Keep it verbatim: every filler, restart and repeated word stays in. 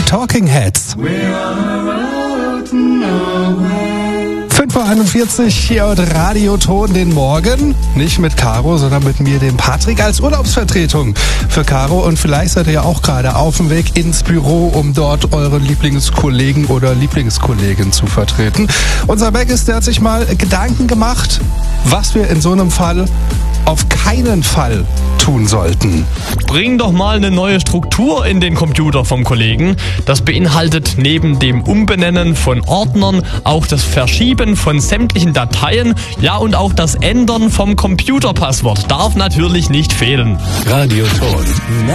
Talking Heads. fünf Uhr einundvierzig hier auf Radioton den Morgen. Nicht mit Caro, sondern mit mir, dem Patrick, als Urlaubsvertretung für Caro. Und vielleicht seid ihr ja auch gerade auf dem Weg ins Büro, um dort euren Lieblingskollegen oder Lieblingskollegin zu vertreten. Unser Beck ist, der hat sich mal Gedanken gemacht, was wir in so einem Fall auf keinen Fall tun sollten. Bring doch mal eine neue Struktur in den Computer vom Kollegen. Das beinhaltet neben dem Umbenennen von Ordnern auch das Verschieben von sämtlichen Dateien, ja und auch das Ändern vom Computerpasswort darf natürlich nicht fehlen. Radioton.